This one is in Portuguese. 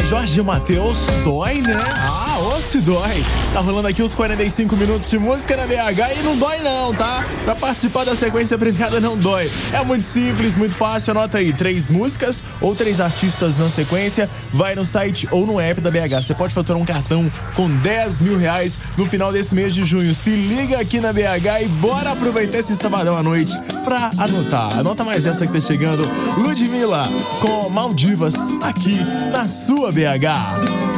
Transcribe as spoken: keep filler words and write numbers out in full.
Jorge Mateus, dói, né? Ah, ô se dói. Tá rolando aqui os quarenta e cinco minutos de música na B H e não dói não, tá? Pra participar da sequência premiada não dói. É muito simples, muito fácil, anota aí, três músicas ou três artistas na sequência, vai no site ou no app da B H. Você pode faturar um cartão com dez mil reais no final desse mês de junho. Se liga aqui na B H e bora aproveitar esse sabadão à noite pra anotar. Anota mais essa que tá chegando, Ludmilla com Maldivas, aqui na sua B H.